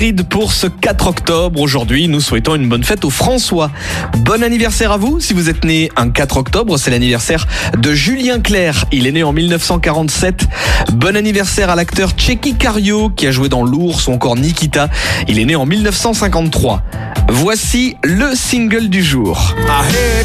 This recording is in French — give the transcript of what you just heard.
Pour ce 4 octobre, aujourd'hui, nous souhaitons une bonne fête aux François. Bon anniversaire à vous. Si vous êtes né un 4 octobre, c'est l'anniversaire de Julien Clerc. Il est né en 1947. Bon anniversaire à l'acteur Tchéky Karyo qui a joué dans L'Ours ou encore Nikita. Il est né en 1953. Voici le single du jour.